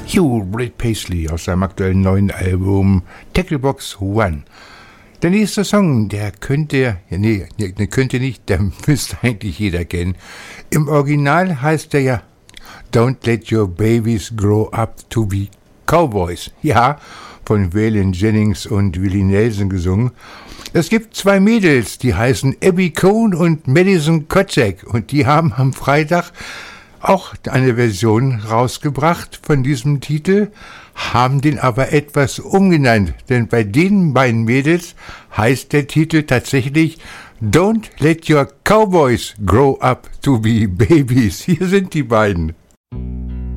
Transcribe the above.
You, Britt Paisley aus seinem aktuellen neuen Album Tacklebox One. Der nächste Song, der könnte nicht, der müsste eigentlich jeder kennen. Im Original heißt er ja Don't Let Your Babies Grow Up to Be Cowboys. Ja, von Waylon Jennings und Willie Nelson gesungen. Es gibt zwei Mädels, die heißen Abby Cohn und Madison Kotzek und die haben am Freitag auch eine Version rausgebracht von diesem Titel, haben den aber etwas umgenannt, denn bei den beiden Mädels heißt der Titel tatsächlich Don't Let Your Cowboys Grow Up to Be Babies. Hier sind die beiden.